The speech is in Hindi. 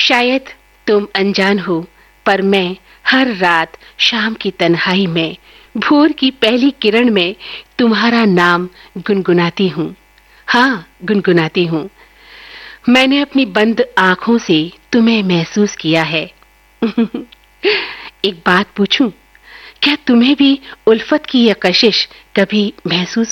शायद तुम अनजान हो, पर मैं हर रात शाम की तन्हाई में, भोर की पहली किरण में तुम्हारा नाम गुनगुनाती हूँ। हाँ, गुनगुनाती हूँ। मैंने अपनी बंद आंखों से तुम्हें महसूस किया है। एक बात पूछूं, क्या तुम्हें भी उल्फत की यह कशिश कभी महसूस